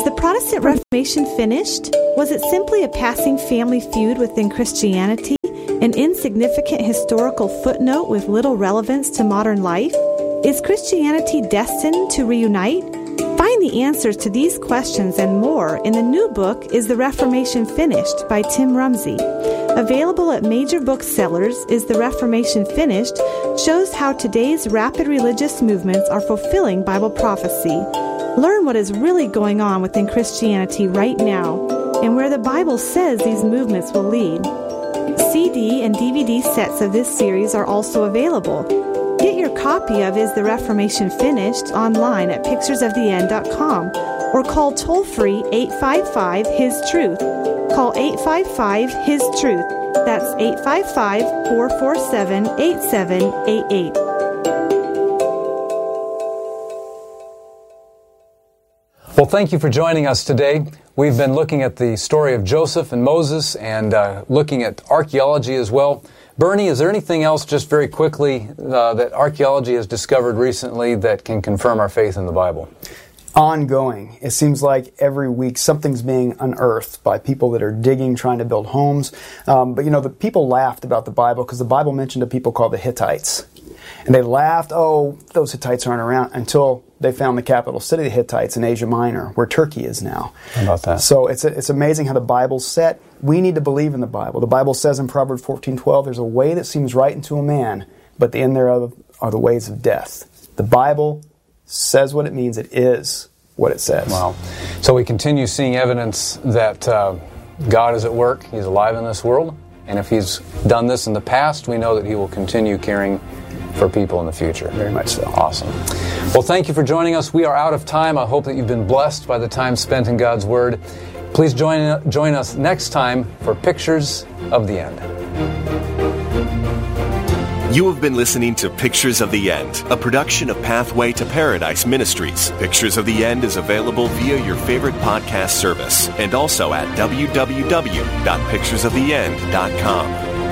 the Protestant Reformation finished? Was it simply a passing family feud within Christianity? An insignificant historical footnote with little relevance to modern life? Is Christianity destined to reunite? Find the answers to these questions and more in the new book, Is the Reformation Finished? By Tim Rumsey. Available at major booksellers, Is the Reformation Finished? Shows how today's rapid religious movements are fulfilling Bible prophecy. Learn what is really going on within Christianity right now and where the Bible says these movements will lead. CD and DVD sets of this series are also available. Get your copy of Is the Reformation Finished online at picturesoftheend.com or call toll-free 855-HIS-TRUTH. Call 855-HIS-TRUTH. That's 855-447-8788. Well, thank you for joining us today. We've been looking at the story of Joseph and Moses and looking at archaeology as well. Bernie, is there anything else, just very quickly, that archaeology has discovered recently that can confirm our faith in the Bible? Ongoing. It seems like every week something's being unearthed by people that are digging, trying to build homes. But the people laughed about the Bible because the Bible mentioned a people called the Hittites. And they laughed, oh, those Hittites aren't around, until they found the capital city of the Hittites in Asia Minor, where Turkey is now. How about that? So it's amazing how the Bible's set. We need to believe in the Bible. The Bible says in Proverbs 14:12, there's a way that seems right unto a man, but the end thereof are the ways of death. The Bible says what it means. It is what it says. Wow. So we continue seeing evidence that God is at work. He's alive in this world. And if He's done this in the past, we know that He will continue caring for people in the future. Very much so. Awesome. Well, thank you for joining us. We are out of time. I hope that you've been blessed by the time spent in God's Word. Please join us next time for Pictures of the End. You have been listening to Pictures of the End, a production of Pathway to Paradise Ministries. Pictures of the End is available via your favorite podcast service and also at www.picturesoftheend.com.